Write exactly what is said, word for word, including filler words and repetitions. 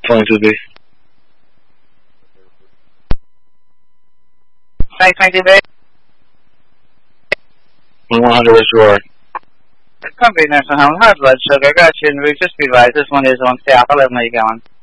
twenty-two B. Thanks, twenty-two B. one hundred, what's your order? Company National Home, high blood sugar, got you in route, just be right, this one is on staff, eleven, where you going?